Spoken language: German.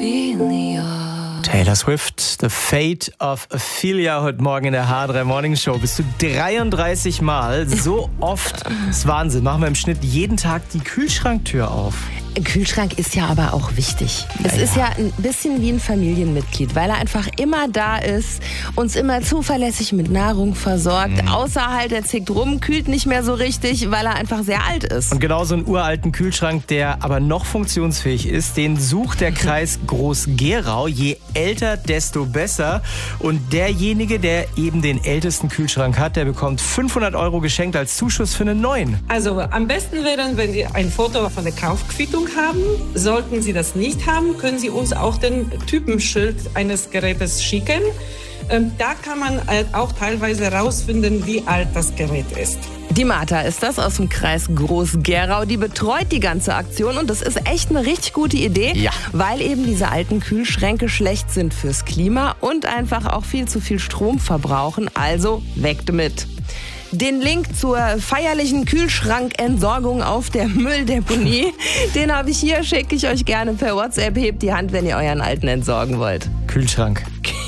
Taylor Swift, The Fate of Ophelia, heute Morgen in der H3 Morning Show. Bist du 33 Mal, so oft, das ist Wahnsinn, machen wir im Schnitt jeden Tag die Kühlschranktür auf. Ein Kühlschrank ist ja aber auch wichtig. Es ist ja ein bisschen wie ein Familienmitglied, weil er einfach immer da ist, uns immer zuverlässig mit Nahrung versorgt. Außer halt, er zickt rum, kühlt nicht mehr so richtig, weil er einfach sehr alt ist. Und genau so einen uralten Kühlschrank, der aber noch funktionsfähig ist, den sucht der Kreis Groß-Gerau. Je älter, desto besser. Und derjenige, der eben den ältesten Kühlschrank hat, der bekommt 500 € geschenkt als Zuschuss für einen neuen. Also am besten wäre, wenn Sie ein Foto von der Kaufquittung haben. Sollten Sie das nicht haben, können Sie uns auch den Typenschild eines Gerätes schicken. Da kann man auch teilweise herausfinden, wie alt das Gerät ist. Die Martha ist das aus dem Kreis Groß-Gerau. Die betreut die ganze Aktion und das ist echt eine richtig gute Idee, weil eben diese alten Kühlschränke schlecht sind fürs Klima und einfach auch viel zu viel Strom verbrauchen. Also weg damit. Den Link zur feierlichen Kühlschrankentsorgung auf der Mülldeponie, den habe ich hier, schicke ich euch gerne per WhatsApp. Hebt die Hand, wenn ihr euren alten entsorgen wollt. Kühlschrank.